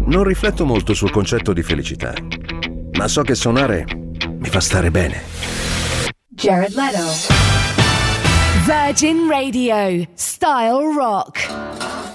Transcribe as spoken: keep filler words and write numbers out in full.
Non rifletto molto sul concetto di felicità, ma so che suonare mi fa stare bene. Jared Leto. Virgin Radio. Style Rock.